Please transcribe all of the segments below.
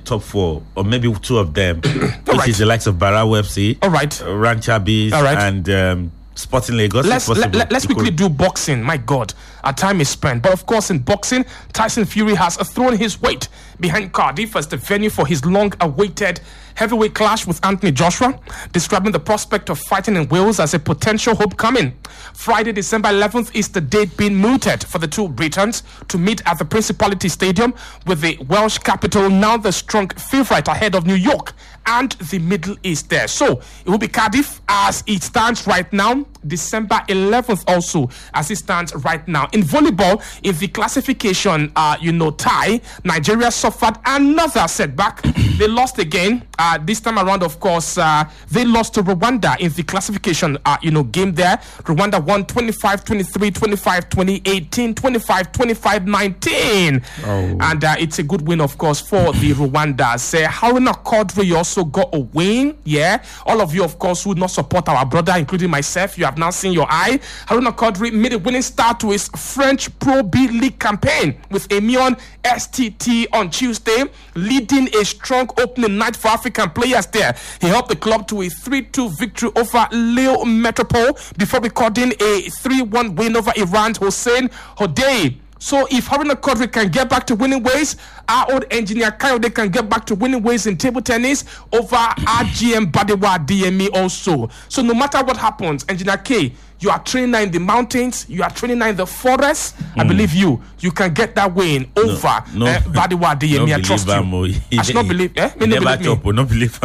top 4, or maybe 2 of them, which right. is the likes of Barra FC, all right, Rancha Bees, all right. and Sporting Lagos. Let's quickly do boxing. My God, our time is spent. But of course, in boxing, Tyson Fury has thrown his weight behind Cardiff as the venue for his long-awaited heavyweight clash with Anthony Joshua, describing the prospect of fighting in Wales as a potential homecoming. Friday, December 11th is the date being mooted for the two Britons to meet at the Principality Stadium, with the Welsh capital now the strong favourite ahead of New York and the Middle East there. So it will be Cardiff as it stands right now, December 11th also as it stands right now. In volleyball, in the classification tie, Nigeria suffered another setback. They lost again. This time around, of course, they lost to Rwanda in the classification game there. Rwanda won 25-23, 25-20, 18, 25-25, 19. And it's a good win, of course, for the Rwandans. Haruna Quadri also got a win. Yeah. All of you, of course, would not support our brother, including myself. You have now seen your eye. Haruna Quadri made a winning start to his French Pro B League campaign with Amiens STT on Tuesday, leading a strong opening night for African players there. He helped the club to a 3-2 victory over Lille Metropole before recording a 3-1 win over Iran's Hossein Hodei. So if Haruna Quadri can get back to winning ways, our old engineer Kayode can get back to winning ways in table tennis over RGM Badewa DME also. So no matter what happens, Engineer K, you are training in the mountains, you are training in the forest. I believe you can get that win over Badewa DME. I trust you. I should not believe. Not believe.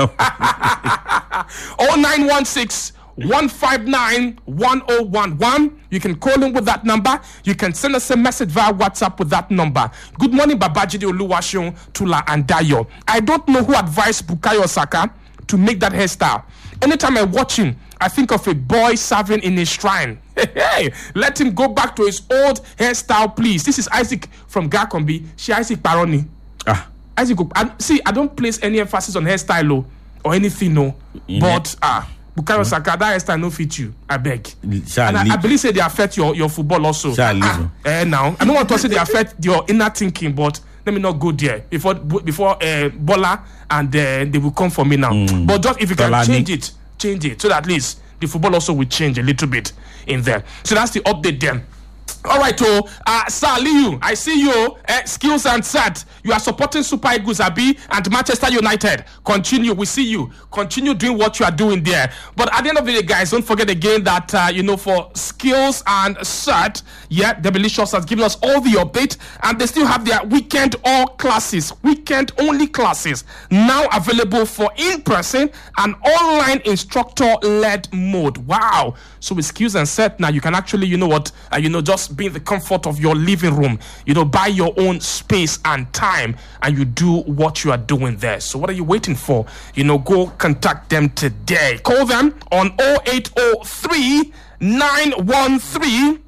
0916 159 1011. You can call in with that number. You can send us a message via WhatsApp with that number. Good morning, Babajide Oluwaseun, Tula, and Dayo. I don't know who advised Bukayo Saka to make that hairstyle. Anytime I watch him, I think of a boy serving in a shrine. Hey, let him go back to his old hairstyle, please. This is Isaac from Gakombi. She Isaac Baroni. Isaac, I don't place any emphasis on hairstyle or anything, no. But Bukayo Saka, that hairstyle no fit you. I beg. And I believe say they affect your football also. Now I don't want to say they affect your inner thinking, but let me not go there before Bola, and they will come for me now. But just if you can change it so that at least the football also will change a little bit in there. So that's the update then. All right, Saliu, I see you. Skills and Sat, you are supporting Super Eagles, Abi, and Manchester United. Continue, we see you. Continue doing what you are doing there. But at the end of the day, guys, don't forget again that for Skills and Sat, Delicious has given us all the update, and they still have their weekend only classes now available for in-person and online instructor-led mode. Wow! So with Skills and Sat now, you can actually, just be in the comfort of your living room, buy your own space and time, and you do what you are doing there. So what are you waiting for? Go contact them today. Call them on 0803 913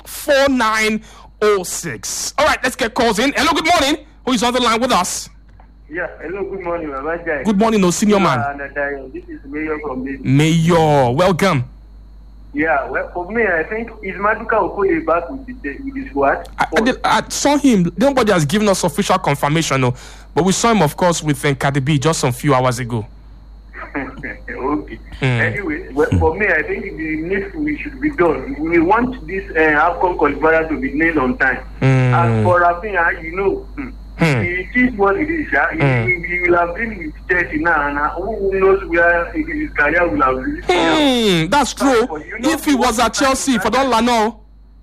4906. All right, let's get calls in. Hello, good morning. Who is on the line with us? Yeah, hello, good morning, Babajide. Good morning, senior man. This is Mayor from this. Mayor, welcome. Yeah, well, for me, I think is Maduka Okoye back with his squad. I saw him. Nobody has given us official confirmation, but we saw him, of course, with Cardi B just some few hours ago. Okay. Anyway, well, for me, I think the needful should be done. We want this AFCON qualifier to be nailed on time. As for Rafinha, it is what it is. He will have been with Chelsea now, and who knows where his career will have been. That's true. If he was at Chelsea, for don't know.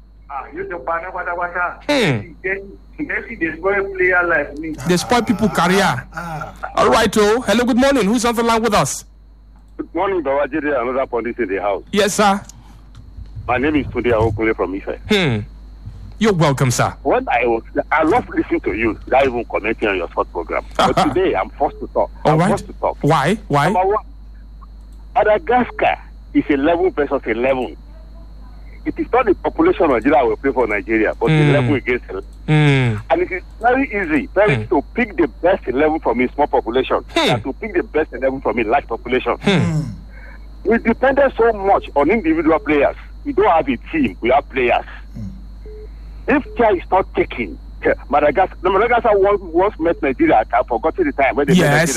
They spoil player like me. They spoil people career. All right, hello, good morning. Who's on the line with us? Good morning, Babajide. Another pundit in the house. Yes, sir. My name is Tunde Awokule from Ife. You're welcome, sir. I love listening to you, not even commenting on your sports program. But today, I'm forced to talk. Forced to talk. Why? Number one, Madagascar is 11 versus 11. It is not the population of Nigeria will play for Nigeria, but 11 against 11. And it is very easy to pick the best 11 from a small population and to pick the best 11 from a large population. We depended so much on individual players. We don't have a team, we have players. If care is not taken, Madagascar once met Nigeria. I've forgotten the time when they met Nigeria.